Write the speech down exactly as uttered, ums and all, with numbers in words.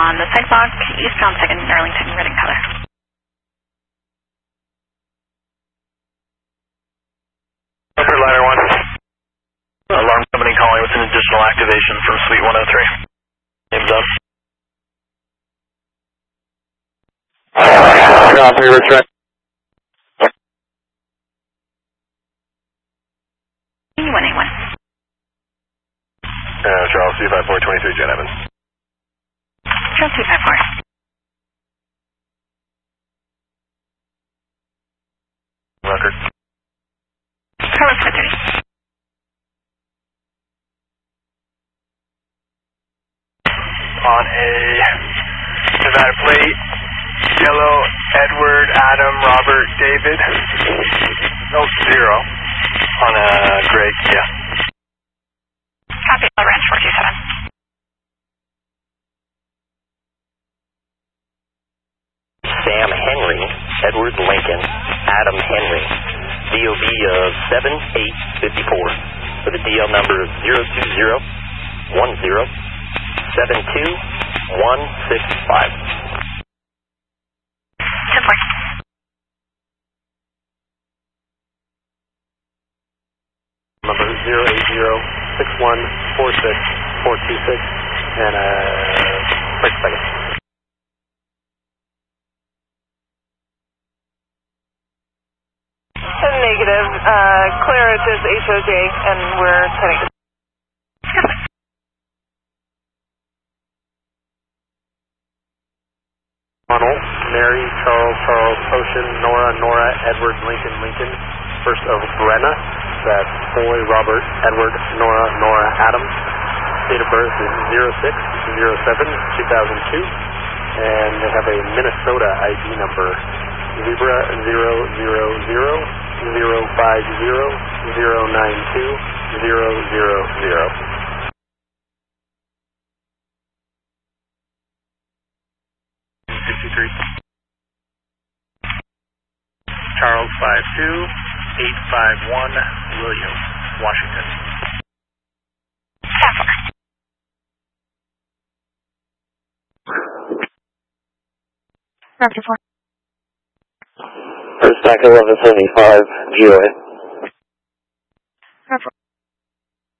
on the sidewalk, eastbound second Arlington, red in color. Ladder one. Alarm company calling with an additional activation from Suite one oh three. Name's up. Copy, return. one eighty-one. Uh, Charles, two five four twenty-three, Jen Evans. Charles two five four. Record. Carlos four thirty. On a Nevada plate, yellow, Edward, Adam, Robert, David. No, zero. On a gray, yeah. Copy, Ranch four two seven. Sam Henry, Edward Lincoln, Adam Henry, D O B of seven eight five four, with a D L number of zero two zero one zero seven two one six five. ten four. Number zero eight zero six one four six four two six, and uh, wait a second. Negative. Uh, Claret is H O J, and we're heading to... Ronald, Mary, Charles, Charles, Ocean, Nora, Nora, Edward, Lincoln, Lincoln. First of Brenna. That's Boy, Robert, Edward, Nora, Nora, Adams. Date of birth is zero six zero seven two thousand two. And they have a Minnesota I D number. Zebra zero zero zero zero five zero zero nine two zero zero zero. Sixty-three. Charles five two eight five one Williams, Washington. Raptor four. First back eleven seventy-five, G O A.